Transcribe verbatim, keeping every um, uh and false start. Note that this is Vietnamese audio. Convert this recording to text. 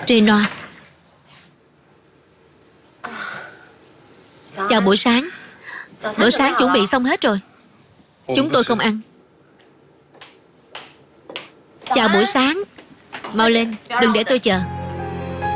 Reno, chào buổi sáng. Bữa sáng chuẩn bị xong hết rồi. Chúng tôi không ăn. Chào buổi sáng. Mau lên, đừng để tôi chờ.